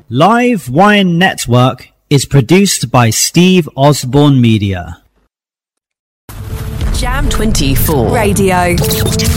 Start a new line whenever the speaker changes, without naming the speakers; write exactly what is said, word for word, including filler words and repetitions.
Live Wine Network is produced by Steve Osborne Media.
Jam twenty-four Radio.